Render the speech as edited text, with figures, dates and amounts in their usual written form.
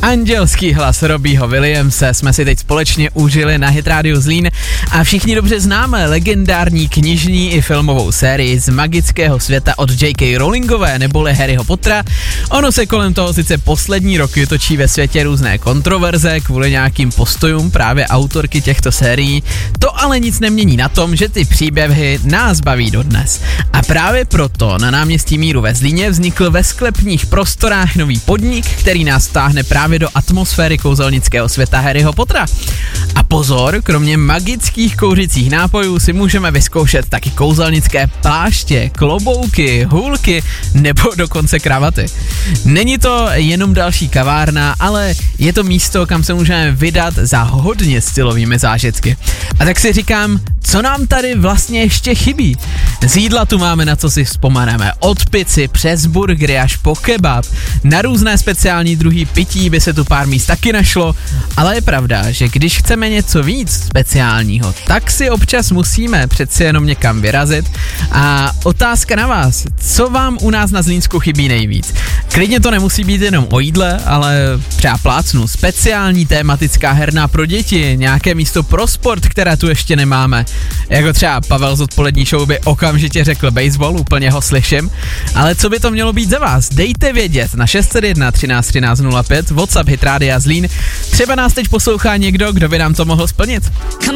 Andělský hlas Robbieho Williamse jsme si teď společně užili na Hit Radio Zlín a všichni dobře známe legendární knižní i filmovou sérii z magického světa od J.K. Rowlingové neboli Harryho Pottera. Ono se kolem toho sice poslední roky točí ve světě různé kontroverze kvůli nějakým postojům právě autorky těchto sérií. To ale nic nemění na tom, že ty příběhy nás baví dodnes. A právě proto na náměstí Míru ve Zlíně vznikl ve sklepních prostorách nový podnik, který nás táhne právě do atmosféry kouzelnického světa Harryho Pottera. A pozor, kromě magických kouřicích nápojů si můžeme vyzkoušet taky kouzelnické pláště, klobouky, hůlky nebo dokonce kravaty. Není to jenom další kavárna, ale je to místo, kam se můžeme vydat za hodně stylovými zážitky. A tak si říkám, co nám tady vlastně ještě chybí? Z jídla tu máme na co si vzpomeneme. Od pici přes burgery až po kebab. Na různé speciální druhy pití by se tu pár míst taky našlo, ale je pravda, že když chceme něco víc speciálního, tak si občas musíme přeci jenom někam vyrazit. A otázka na vás, co vám u nás na Zlínsku chybí nejvíc? Klidně to nemusí být jenom o jídle, ale třeba plácnu, speciální tématická herna pro děti, nějaké místo pro sport, které tu ještě nemáme. Jako třeba Pavel z odpolední show by okamžitě řekl baseball, úplně ho slyším. Ale co by to mělo být za vás? Dejte vědět na 601 13 13 05, WhatsApp Hit Rádia Zlín. Třeba nás teď poslouchá někdo, kdo by nám to mohl splnit.